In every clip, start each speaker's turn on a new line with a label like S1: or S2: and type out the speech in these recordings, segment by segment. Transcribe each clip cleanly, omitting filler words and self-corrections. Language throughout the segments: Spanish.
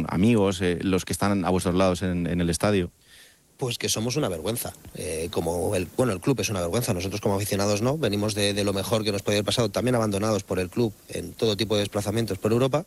S1: son amigos, los que están a vuestros lados en el estadio?
S2: Pues que somos una vergüenza. El club es una vergüenza. Nosotros como aficionados no. Venimos de lo mejor que nos podía haber pasado, también abandonados por el club en todo tipo de desplazamientos por Europa.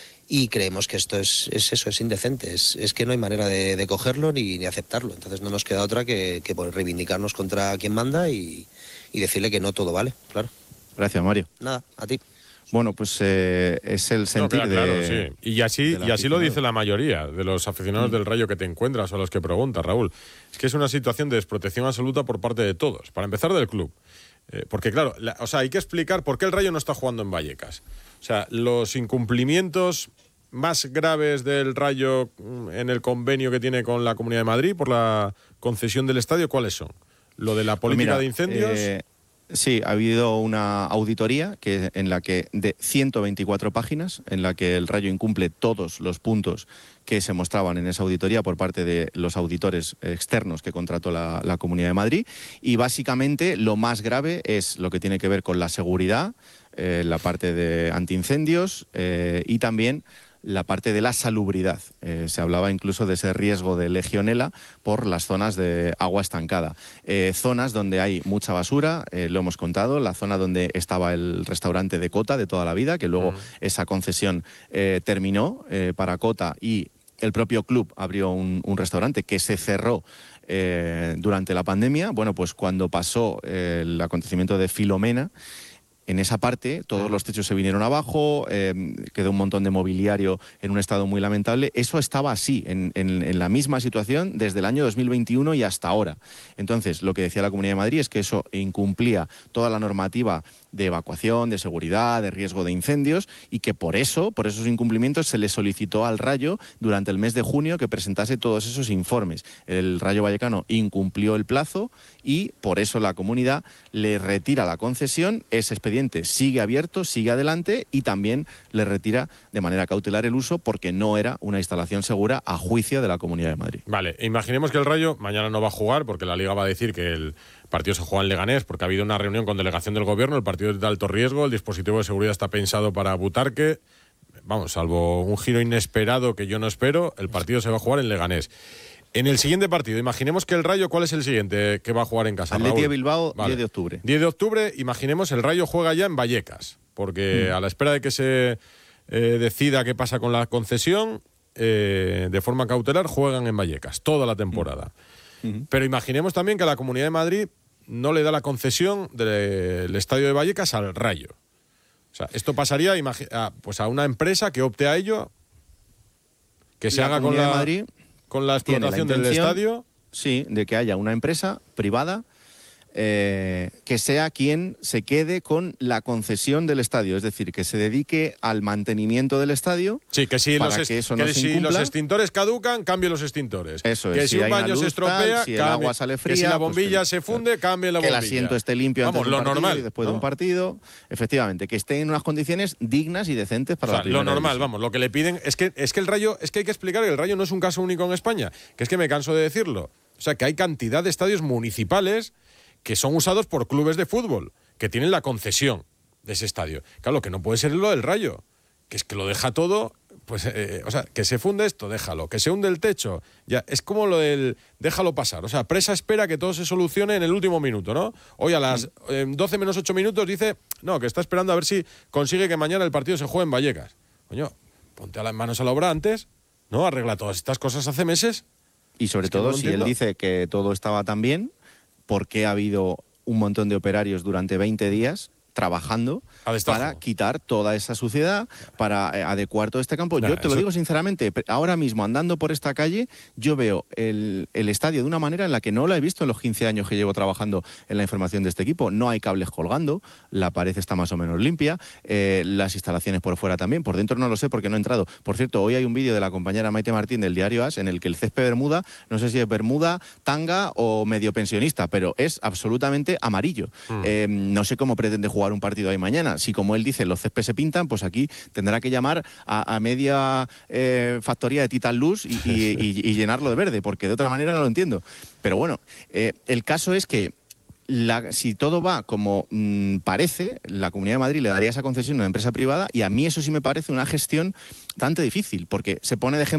S2: Y creemos que esto es indecente. Es que no hay manera de cogerlo ni aceptarlo. Entonces no nos queda otra que reivindicarnos contra quien manda y decirle que no todo vale, claro.
S1: Gracias, Mario.
S2: Nada, a ti.
S1: Bueno, pues es el sentir
S3: claro, sí. Y así lo dice la mayoría de los aficionados del Rayo que te encuentras o a los que preguntas, Raúl. Es que es una situación de desprotección absoluta por parte de todos. Para empezar, del club. Porque, claro, hay que explicar por qué el Rayo no está jugando en Vallecas. O sea, los incumplimientos más graves del Rayo en el convenio que tiene con la Comunidad de Madrid por la concesión del estadio, ¿cuáles son? Lo de la política de incendios...
S1: Sí, ha habido una auditoría en la que de 124 páginas, en la que el Rayo incumple todos los puntos que se mostraban en esa auditoría por parte de los auditores externos que contrató la Comunidad de Madrid. Y básicamente lo más grave es lo que tiene que ver con la seguridad, la parte de antiincendios y también la parte de la salubridad. Se hablaba incluso de ese riesgo de legionela por las zonas de agua estancada. Zonas donde hay mucha basura, lo hemos contado, la zona donde estaba el restaurante de Cota de toda la vida, que luego esa concesión terminó para Cota y el propio club abrió un restaurante que se cerró durante la pandemia. Bueno, pues cuando pasó el acontecimiento de Filomena, en esa parte todos los techos se vinieron abajo, quedó un montón de mobiliario en un estado muy lamentable. Eso estaba así, en la misma situación desde el año 2021 y hasta ahora. Entonces, lo que decía la Comunidad de Madrid es que eso incumplía toda la normativa de evacuación, de seguridad, de riesgo de incendios, y que por esos incumplimientos se le solicitó al Rayo durante el mes de junio que presentase todos esos informes. El Rayo Vallecano incumplió el plazo y por eso la comunidad le retira la concesión. Ese expediente sigue abierto, sigue adelante, y también le retira de manera cautelar el uso porque no era una instalación segura a juicio de la Comunidad de Madrid.
S3: Vale, imaginemos que el Rayo mañana no va a jugar porque la Liga va a decir que el partido se juega en Leganés porque ha habido una reunión con delegación del gobierno, el partido es de alto riesgo, el dispositivo de seguridad está pensado para Butarque. Vamos, salvo un giro inesperado que yo no espero, el partido se va a jugar en Leganés. En el siguiente partido, imaginemos que el Rayo, ¿cuál es el siguiente que va a jugar en casa?
S1: Athletic de Bilbao, vale. 10 de octubre.
S3: 10 de octubre, imaginemos el Rayo juega ya en Vallecas, porque a la espera de que se decida qué pasa con la concesión, de forma cautelar juegan en Vallecas toda la temporada. Pero imaginemos también que la Comunidad de Madrid no le da la concesión del estadio de Vallecas al Rayo. O sea, esto pasaría a una empresa que opte a ello, que se haga con la explotación del estadio.
S1: Sí, de que haya una empresa privada que sea quien se quede con la concesión del estadio, es decir, que se dedique al mantenimiento del estadio.
S3: Sí, que si los extintores caducan, cambie los extintores.
S1: Eso es.
S3: Que si un baño se estropea,
S1: si el agua sale fría,
S3: que si la bombilla se funde, cambie la bombilla.
S1: Que el asiento esté limpio antes de un partido
S3: normal,
S1: y después de un partido. Efectivamente, que esté en unas condiciones dignas y decentes para la primera
S3: lo normal,
S1: división.
S3: vamos, lo que le piden es que el Rayo, es que hay que explicar que el Rayo no es un caso único en España, que es que me canso de decirlo. O sea, que hay cantidad de estadios municipales que son usados por clubes de fútbol, que tienen la concesión de ese estadio. Claro, lo que no puede ser es lo del Rayo, que es que lo deja todo, pues, que se funde esto, déjalo, que se hunde el techo, ya, es como lo del déjalo pasar, o sea, Presa espera que todo se solucione en el último minuto, ¿no? Hoy a las 12 menos 8 minutos dice, no, que está esperando a ver si consigue que mañana el partido se juegue en Vallecas. Coño, ponte las manos a la obra antes, ¿no? Arregla todas estas cosas hace meses.
S1: Y sobre todo, si él dice que todo estaba tan bien, ¿por qué ha habido un montón de operarios durante 20 días trabajando para quitar toda esa suciedad, para adecuar todo este campo? Yo te lo digo sinceramente, ahora mismo andando por esta calle, yo veo el estadio de una manera en la que no lo he visto en los 15 años que llevo trabajando en la información de este equipo. No hay cables colgando, la pared está más o menos limpia, las instalaciones por fuera también, por dentro no lo sé porque no he entrado. Por cierto, hoy hay un vídeo de la compañera Maite Martín del diario AS en el que el césped bermuda, no sé si es bermuda, tanga o medio pensionista, pero es absolutamente amarillo. No sé cómo pretende jugar un partido ahí mañana. Si, como él dice, los céspedes se pintan, pues aquí tendrá que llamar a media factoría de Titan Luz y llenarlo de verde, porque de otra manera no lo entiendo. Pero bueno, el caso es que si todo va como parece, la Comunidad de Madrid le daría esa concesión a una empresa privada, y a mí eso sí me parece una gestión bastante difícil, porque se pone de ejemplo